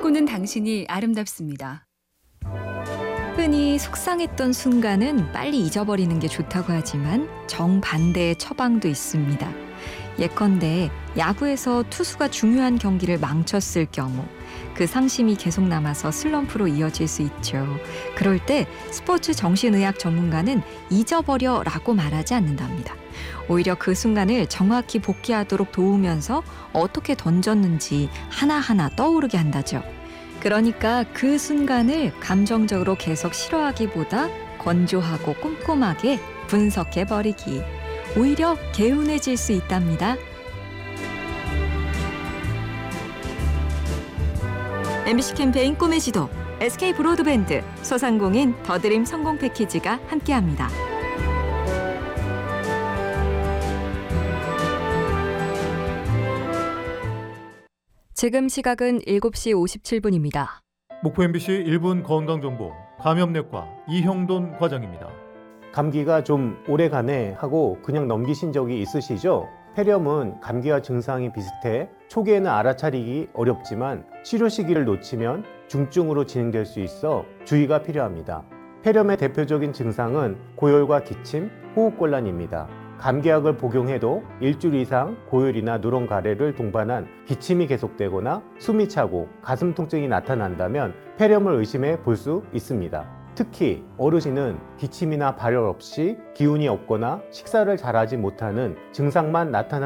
꿈꾸는 당신이 아름답습니다. 흔히 속상했던 순간은 빨리 잊어버리는 게 좋다고 하지만 정반대의 처방도 있습니다. 예컨대 야구에서 투수가 중요한 경기를 망쳤을 경우 그 상심이 계속 남아서 슬럼프로 이어질 수 있죠. 그럴 때 스포츠 정신의학 전문가는 잊어버려라고 말하지 않는답니다. 오히려 그 순간을 정확히 복귀하도록 도우면서 어떻게 던졌는지 하나하나 떠오르게 한다죠. 그러니까 그 순간을 감정적으로 계속 싫어하기보다 건조하고 꼼꼼하게 분석해버리기. 오히려 개운해질 수 있답니다. MBC 캠페인 꿈의 지도, SK 브로드밴드, 소상공인 더드림 성공 패키지가 함께합니다. 지금 시각은 7시 57분입니다. 목포 MBC 1분 건강정보 감염내과 이형돈 과장입니다. 감기가 좀 오래가네 하고 그냥 넘기신 적이 있으시죠? 폐렴은 감기와 증상이 비슷해 초기에는 알아차리기 어렵지만 치료 시기를 놓치면 중증으로 진행될 수 있어 주의가 필요합니다. 폐렴의 대표적인 증상은 고열과 기침, 호흡곤란입니다. 감기약을 복용해도 일주일 이상 고열이나 누런 가래를 동반한 기침이 계속되거나 숨이 차고 가슴 통증이 나타난다면 폐렴을 의심해 볼 수 있습니다. 특히 어르신은 기침이나 발열 없이 기운이 없거나 식사를 잘하지 못하는 증상만 나타나